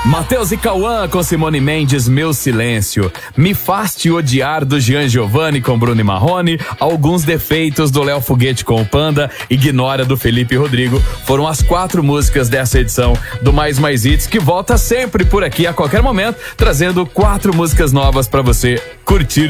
Matheus e Cauã com Simone Mendes, Meu Silêncio. Me Faz Te Odiar, do Gian Giovanni com Bruno e Marrone. Alguns Defeitos, do Léo Foguete com o Panda. Ignora, do Felipe Rodrigo. Foram as 4 músicas dessa edição do Mais Hits, que volta sempre por aqui a qualquer momento, trazendo 4 músicas novas pra você curtir.